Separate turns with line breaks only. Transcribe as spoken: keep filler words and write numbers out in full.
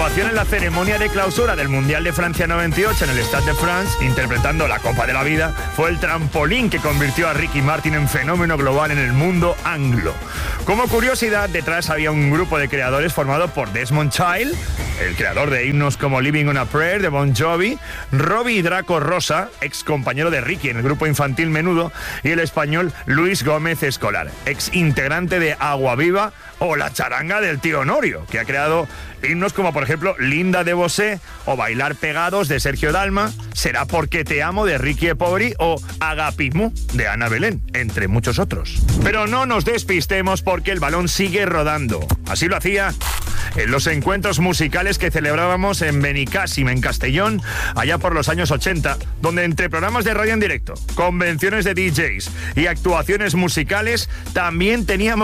actuación en la ceremonia de clausura del Mundial de Francia noventa y ocho en el Stade de France, interpretando la Copa de la Vida, fue el trampolín que convirtió a Ricky Martin en fenómeno global en el mundo anglo. Como curiosidad, detrás había un grupo de creadores formado por Desmond Child, el creador de himnos como Living on a Prayer de Bon Jovi, Robbie Draco Rosa, ex compañero de Ricky en el grupo infantil Menudo, y el español Luis Gómez Escolar, ex integrante de Agua Viva o La Charanga del Tío Honorio, que ha creado himnos como por ejemplo Linda de Bosé o Bailar Pegados de Sergio Dalma, Será porque te amo de Ricky e Poveri o Agapimu de Ana Belén, entre muchos otros. Pero no nos despistemos porque el balón sigue rodando. Así lo hacía en los encuentros musicales que celebrábamos en Benicàssim, en Castellón, allá por los años ochenta, donde entre programas de radio en directo, convenciones de D Js y actuaciones musicales también teníamos